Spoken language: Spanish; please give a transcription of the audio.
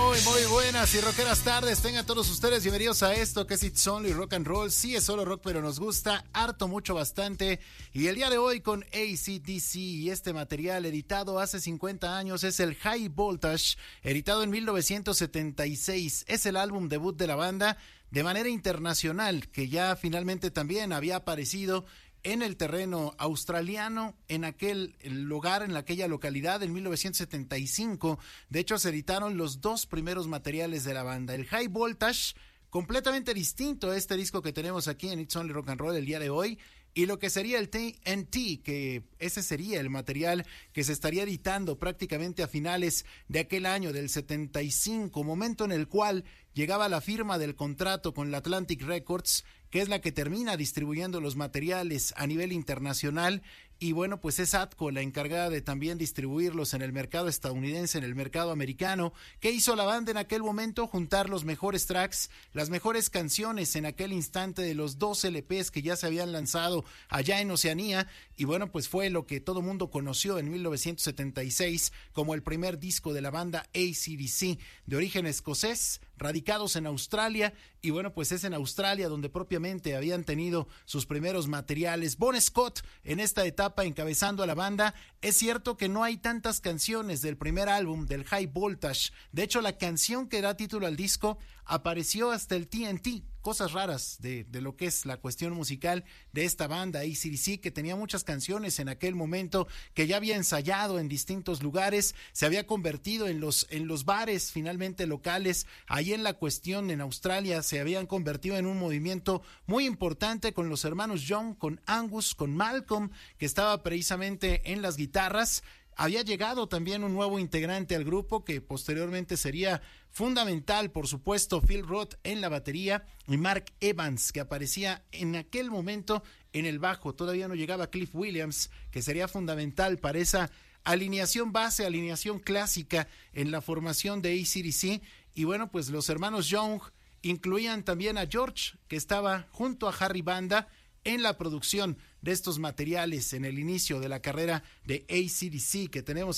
Muy buenas y rockeras tardes. Tengan todos ustedes bienvenidos a esto que es It's Only Rock and Roll. Sí, es solo rock, pero nos gusta harto, mucho, bastante. Y el día de hoy con AC/DC y este material editado hace 50 años es el High Voltage, editado en 1976. Es el álbum debut de la banda de manera internacional, que ya finalmente también había aparecido en el terreno australiano, en aquel lugar, en aquella localidad, en 1975. De hecho, se editaron los dos primeros materiales de la banda. El High Voltage, completamente distinto a este disco que tenemos aquí en It's Only Rock and Roll el día de hoy, y lo que sería el TNT, que ese sería el material que se estaría editando prácticamente a finales de aquel año del 75, momento en el cual llegaba la firma del contrato con la Atlantic Records, que es la que termina distribuyendo los materiales a nivel internacional. Y bueno, pues es Atco la encargada de también distribuirlos en el mercado estadounidense, en el mercado americano. ¿Qué hizo la banda en aquel momento? Juntar los mejores tracks, las mejores canciones en aquel instante de los dos LPs que ya se habían lanzado allá en Oceanía. Y bueno, pues fue lo que todo mundo conoció en 1976 como el primer disco de la banda AC/DC, de origen escocés, radicados en Australia. Y bueno, pues es en Australia donde propiamente habían tenido sus primeros materiales. Bon Scott en esta etapa encabezando a la banda. Es cierto que no hay tantas canciones del primer álbum, del High Voltage. De hecho, la canción que da título al disco apareció hasta el TNT. Cosas raras de lo que es la cuestión musical de esta banda AC/DC, que tenía muchas canciones en aquel momento, que ya había ensayado en distintos lugares, se había convertido en los bares finalmente locales. Ahí en la cuestión en Australia se habían convertido en un movimiento muy importante con los hermanos Young, con Angus, con Malcolm, que estaba precisamente en las guitarras. Había llegado también un nuevo integrante al grupo que posteriormente sería fundamental, por supuesto, Phil Roth en la batería y Mark Evans, que aparecía en aquel momento en el bajo. Todavía no llegaba Cliff Williams, que sería fundamental para esa alineación base, alineación clásica en la formación de AC/DC. Y bueno, pues los hermanos Young incluían también a George, que estaba junto a Harry Banda en la producción de estos materiales en el inicio de la carrera de AC/DC que tenemos